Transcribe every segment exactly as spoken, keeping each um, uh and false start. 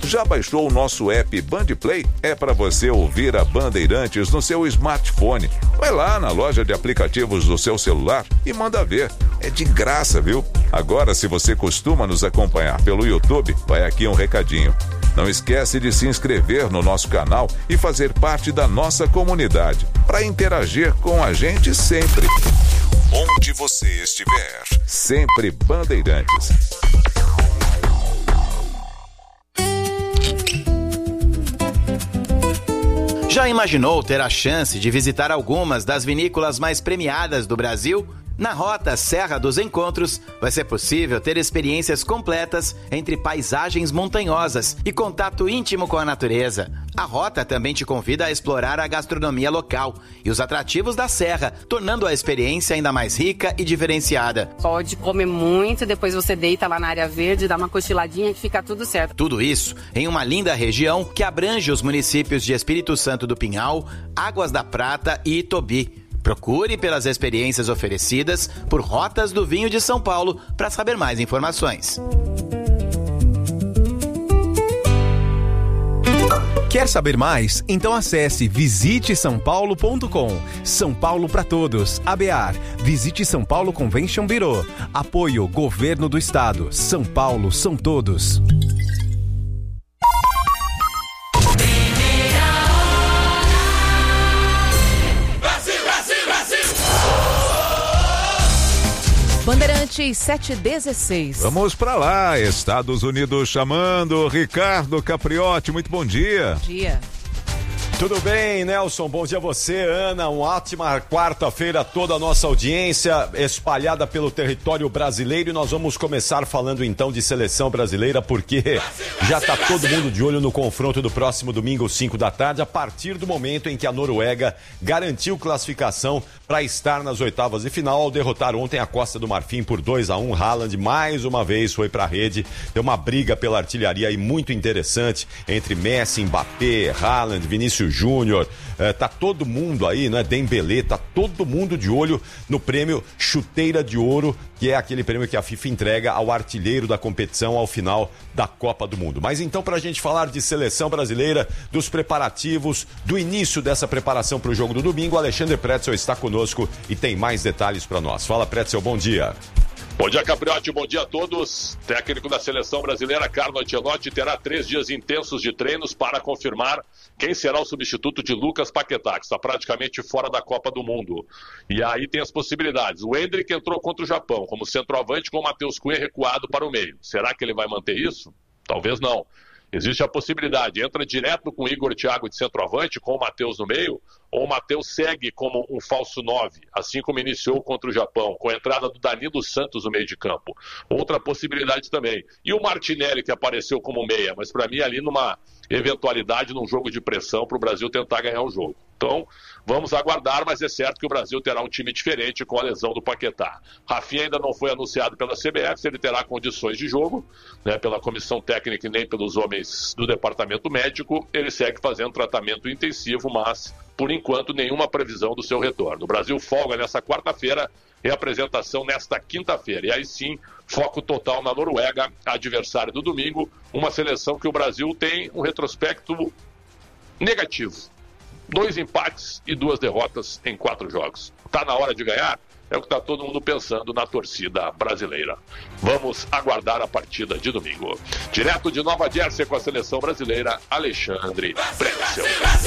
Já baixou o nosso app Bandplay? É para você ouvir a Bandeirantes no seu smartphone. Vai lá na loja de aplicativos do seu celular e manda ver. É de graça, viu? Agora, se você costuma nos acompanhar pelo YouTube, vai aqui um recadinho. Não esquece de se inscrever no nosso canal e fazer parte da nossa comunidade, para interagir com a gente sempre. Onde você estiver, sempre Bandeirantes. Já imaginou ter a chance de visitar algumas das vinícolas mais premiadas do Brasil? Na Rota Serra dos Encontros, vai ser possível ter experiências completas entre paisagens montanhosas e contato íntimo com a natureza. A Rota também te convida a explorar a gastronomia local e os atrativos da Serra, tornando a experiência ainda mais rica e diferenciada. Pode comer muito, depois você deita lá na área verde, dá uma cochiladinha que fica tudo certo. Tudo isso em uma linda região que abrange os municípios de Espírito Santo do Pinhal, Águas da Prata e Itobi. Procure pelas experiências oferecidas por Rotas do Vinho de São Paulo para saber mais informações. Quer saber mais? Então acesse visite são paulo ponto com. São Paulo para todos. A B A R. Visite São Paulo Convention Bureau. Apoio Governo do Estado. São Paulo são todos. Bandeirantes sete e dezesseis. Vamos para lá, Estados Unidos chamando. Ricardo Capriotti, muito bom dia. Bom dia. Tudo bem, Nelson? Bom dia a você, Ana. Uma ótima quarta-feira a toda a nossa audiência espalhada pelo território brasileiro. E nós vamos começar falando então de seleção brasileira, porque já está todo mundo de olho no confronto do próximo domingo, cinco da tarde, a partir do momento em que a Noruega garantiu classificação para estar nas oitavas de final ao derrotar ontem a Costa do Marfim por dois a um. Haaland mais uma vez foi para a rede. Deu uma briga pela artilharia aí muito interessante entre Messi, Mbappé, Haaland, Vinícius Júnior, é, tá todo mundo aí, né? Dembélé, tá todo mundo de olho no prêmio Chuteira de Ouro, que é aquele prêmio que a FIFA entrega ao artilheiro da competição ao final da Copa do Mundo. Mas então, pra gente falar de seleção brasileira, dos preparativos, do início dessa preparação para o jogo do domingo, Alexandre Pretzel está conosco e tem mais detalhes para nós. Fala, Pretzel, bom dia. Bom dia, Capriotti, bom dia a todos. Técnico da seleção brasileira, Carlo Ancelotti, terá três dias intensos de treinos para confirmar quem será o substituto de Lucas Paquetá, que está praticamente fora da Copa do Mundo. E aí tem as possibilidades. O Endrick entrou contra o Japão como centroavante com o Matheus Cunha recuado para o meio. Será que ele vai manter isso? Talvez não. Existe a possibilidade, entra direto com o Igor Thiago de centroavante, com o Matheus no meio, ou o Matheus segue como um falso nove, assim como iniciou contra o Japão, com a entrada do Danilo Santos no meio de campo. Outra possibilidade também. E o Martinelli, que apareceu como meia, mas para mim ali numa eventualidade, num jogo de pressão para o Brasil tentar ganhar o jogo. Então, vamos aguardar, mas é certo que o Brasil terá um time diferente com a lesão do Paquetá. Rafinha ainda não foi anunciado pela C B F, se ele terá condições de jogo, né, pela comissão técnica e nem pelos homens do departamento médico. Ele segue fazendo tratamento intensivo, mas, por enquanto, nenhuma previsão do seu retorno. O Brasil folga nessa quarta-feira, reapresentação nesta quinta-feira. E aí sim, foco total na Noruega, adversário do domingo, uma seleção que o Brasil tem um retrospecto negativo. Dois empates e duas derrotas em quatro jogos. Está na hora de ganhar? É o que está todo mundo pensando na torcida brasileira. Vamos aguardar a partida de domingo. Direto de Nova Jersey com a seleção brasileira, Alexandre Pretzel.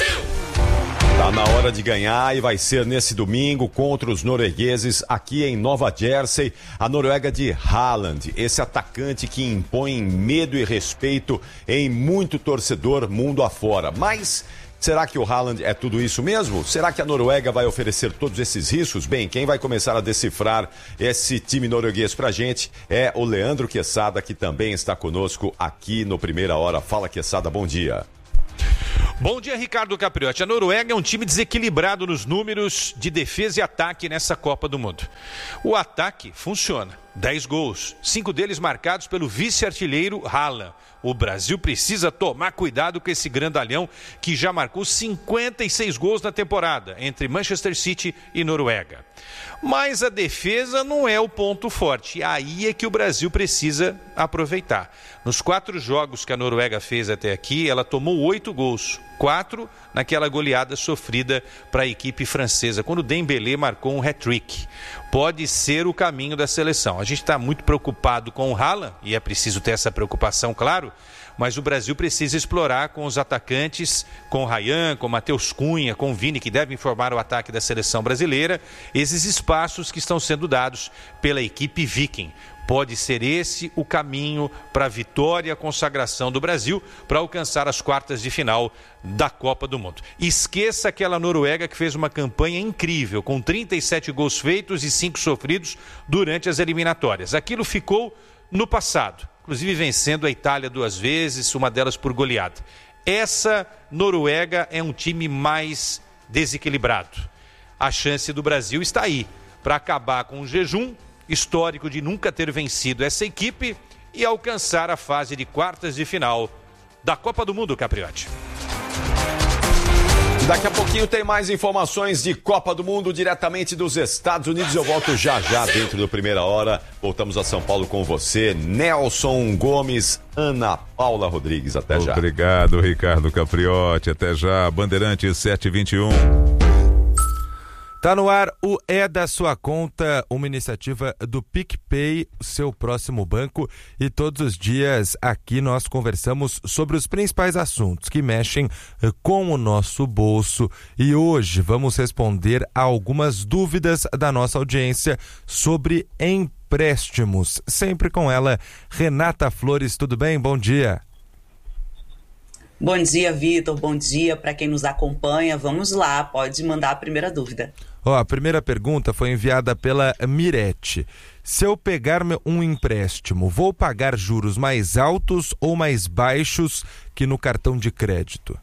Tá na hora de ganhar e vai ser nesse domingo contra os noruegueses aqui em Nova Jersey. A Noruega de Haaland, esse atacante que impõe medo e respeito em muito torcedor mundo afora. Mas será que o Haaland é tudo isso mesmo? Será que a Noruega vai oferecer todos esses riscos? Bem, quem vai começar a decifrar esse time norueguês pra gente é o Leandro Quesada, que também está conosco aqui no Primeira Hora. Fala, Quesada, bom dia. Bom dia, Ricardo Capriotti. A Noruega é um time desequilibrado nos números de defesa e ataque nessa Copa do Mundo. O ataque funciona. dez gols, cinco deles marcados pelo vice-artilheiro Haaland. O Brasil precisa tomar cuidado com esse grandalhão que já marcou cinquenta e seis gols na temporada, entre Manchester City e Noruega. Mas a defesa não é o ponto forte, aí é que o Brasil precisa aproveitar. Nos quatro jogos que a Noruega fez até aqui, ela tomou oito gols, quatro naquela goleada sofrida para a equipe francesa, quando o Dembélé marcou um hat-trick. Pode ser o caminho da seleção. A gente está muito preocupado com o Haaland, e é preciso ter essa preocupação, claro, mas o Brasil precisa explorar com os atacantes, com o Ryan, com o Matheus Cunha, com o Vini, que devem formar o ataque da seleção brasileira, esses espaços que estão sendo dados pela equipe Viking. Pode ser esse o caminho para a vitória e a consagração do Brasil para alcançar as quartas de final da Copa do Mundo. Esqueça aquela Noruega que fez uma campanha incrível, com trinta e sete gols feitos e cinco sofridos durante as eliminatórias. Aquilo ficou no passado, inclusive vencendo a Itália duas vezes, uma delas por goleada. Essa Noruega é um time mais desequilibrado. A chance do Brasil está aí para acabar com o jejum histórico de nunca ter vencido essa equipe e alcançar a fase de quartas de final da Copa do Mundo, Capriotti. Daqui a pouquinho tem mais informações de Copa do Mundo diretamente dos Estados Unidos. Eu volto já já dentro do Primeira Hora. Voltamos a São Paulo com você, Nelson Gomes, Ana Paula Rodrigues. Até já. Obrigado, Ricardo Capriotti. Até já. Bandeirantes sete e vinte e um. Tá no ar o É da Sua Conta, uma iniciativa do PicPay, seu próximo banco, e todos os dias aqui nós conversamos sobre os principais assuntos que mexem com o nosso bolso, e hoje vamos responder a algumas dúvidas da nossa audiência sobre empréstimos, sempre com ela, Renata Flores. Tudo bem? Bom dia. Bom dia, Vitor. Bom dia para quem nos acompanha. Vamos lá, pode mandar a primeira dúvida. Ó, a primeira pergunta foi enviada pela Mirete. Se eu pegar um empréstimo, vou pagar juros mais altos ou mais baixos que no cartão de crédito?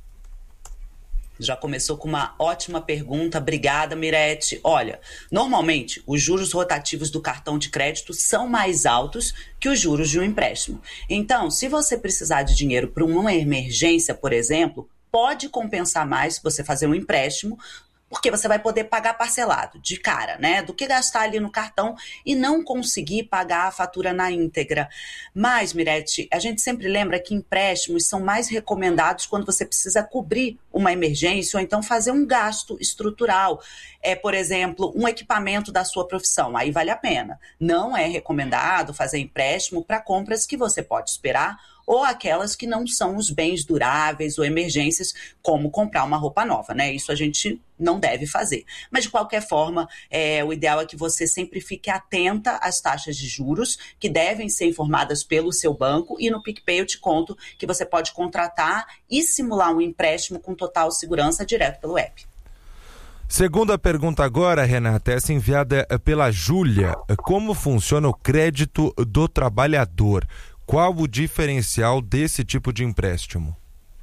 Já começou com uma ótima pergunta. Obrigada, Mirete. Olha, normalmente os juros rotativos do cartão de crédito são mais altos que os juros de um empréstimo. Então, se você precisar de dinheiro para uma emergência, por exemplo, pode compensar mais você fazer um empréstimo, porque você vai poder pagar parcelado, de cara, né? Do que gastar ali no cartão e não conseguir pagar a fatura na íntegra. Mas, Mirete, a gente sempre lembra que empréstimos são mais recomendados quando você precisa cobrir uma emergência ou então fazer um gasto estrutural. É, por exemplo, um equipamento da sua profissão, aí vale a pena. Não é recomendado fazer empréstimo para compras que você pode esperar ou aquelas que não são os bens duráveis ou emergências, como comprar uma roupa nova, né? Isso a gente não deve fazer. Mas, de qualquer forma, é, o ideal é que você sempre fique atenta às taxas de juros, que devem ser informadas pelo seu banco, e no PicPay eu te conto que você pode contratar e simular um empréstimo com total segurança direto pelo app. Segunda pergunta agora, Renata, essa enviada pela Júlia. Como funciona o crédito do trabalhador? Qual o diferencial desse tipo de empréstimo?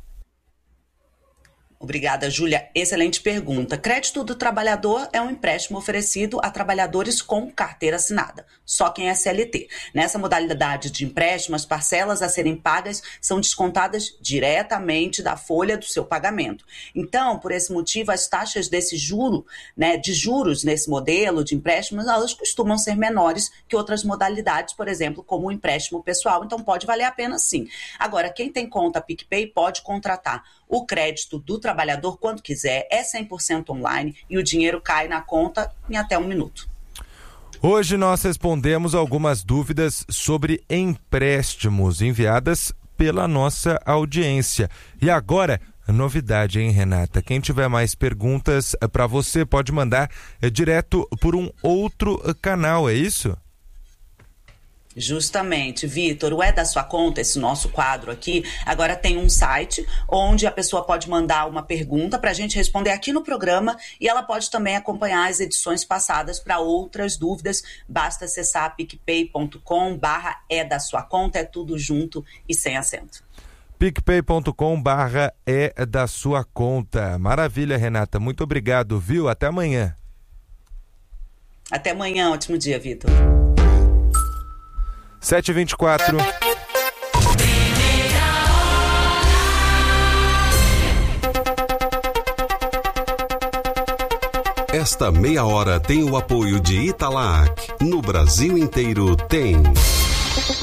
Obrigada, Júlia. Excelente pergunta. Crédito do trabalhador é um empréstimo oferecido a trabalhadores com carteira assinada, só quem é C L T. Nessa modalidade de empréstimo, as parcelas a serem pagas são descontadas diretamente da folha do seu pagamento. Então, por esse motivo, as taxas desse juro, né, de juros nesse modelo de empréstimos, elas costumam ser menores que outras modalidades, por exemplo, como o empréstimo pessoal. Então, pode valer a pena sim. Agora, quem tem conta PicPay pode contratar o crédito do trabalhador quando quiser, é cem por cento online e o dinheiro cai na conta em até um minuto. Hoje nós respondemos algumas dúvidas sobre empréstimos enviadas pela nossa audiência. E agora, novidade, hein, Renata? Quem tiver mais perguntas para você pode mandar é, direto por um outro canal, é isso? Justamente, Vitor, o É da Sua Conta, esse nosso quadro aqui, agora tem um site onde a pessoa pode mandar uma pergunta para a gente responder aqui no programa e ela pode também acompanhar as edições passadas para outras dúvidas. Basta acessar picpay.com barra É da Sua Conta, é tudo junto e sem acento. picpay.com barra É da Sua Conta. Maravilha, Renata, muito obrigado, viu? Até amanhã. Até amanhã, ótimo dia, Vitor. sete e vinte e quatro. Esta meia hora tem o apoio de Italac. No Brasil inteiro tem.